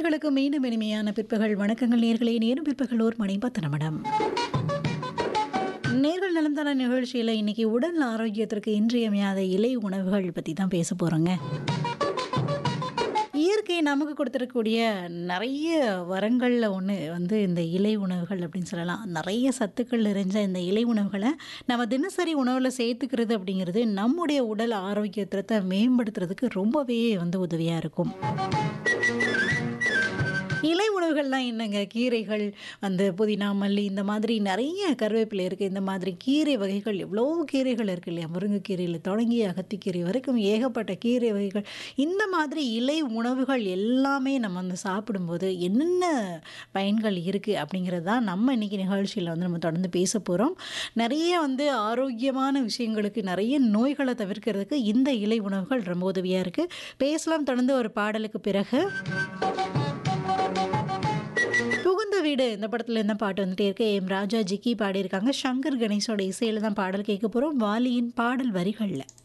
நேர்களுக்கு மீண்டும் இனிமையான பிற்பகல் வணக்கங்கள் நேர்களே. நேரும் பிற்பகல் 1:10 நேர்கள் நலம் தர நிகழ்ச்சியில் இன்னைக்கு உடல் ஆரோக்கியத்திற்கு இன்றியமையாத இலை உணவுகள் பற்றி தான் பேச போகிறோங்க. இயற்கை நமக்கு கொடுத்துருக்கக்கூடிய நிறைய வரங்களில் ஒன்று வந்து இந்த இலை உணவுகள் அப்படின்னு சொல்லலாம். நிறைய சத்துக்கள் நிறைஞ்ச இந்த இலை உணவுகளை நம்ம தினசரி உணவில் சேர்த்துக்கிறது அப்படிங்கிறது நம்முடைய உடல் ஆரோக்கியத்தை மேம்படுத்துறதுக்கு ரொம்பவே வந்து உதவியாக இருக்கும். இலை உணவுகள்லாம் என்னங்க, கீரைகள் வந்து புதினா, மல்லி, இந்த மாதிரி நிறைய கருவேப்பிலை இருக்குது. இந்த மாதிரி கீரை வகைகள் எவ்வளோ கீரைகள் இருக்குது இல்லையா? முருங்கைக்கீரையில் தொடங்கி அகத்திக்கீரை வரைக்கும் ஏகப்பட்ட கீரை வகைகள். இந்த மாதிரி இலை உணவுகள் எல்லாமே நம்ம வந்து சாப்பிடும்போது என்னென்ன பயன்கள் இருக்குது அப்படிங்கிறது தான் நம்ம இன்றைக்கி நிகழ்ச்சியில் வந்து நம்ம தொடர்ந்து பேச போகிறோம். நிறைய வந்து ஆரோக்கியமான விஷயங்களுக்கு, நிறைய நோய்களை தவிர்க்கிறதுக்கு இந்த இலை உணவுகள் ரொம்ப உதவியாக இருக்குது. பேசலாம் தொடர்ந்து ஒரு பாடலுக்கு பிறகு. புகுந்த வீடு இந்த படத்தில் என்ன பாட்டு வந்துட்டே இருக்கு. எம் ராஜா ஜிக்கி பாடியிருக்காங்க. சங்கர் கணேஷோட இசையில் தான் பாடல் கேட்க போகிறோம். வாலியின் பாடல் வரிகளில்.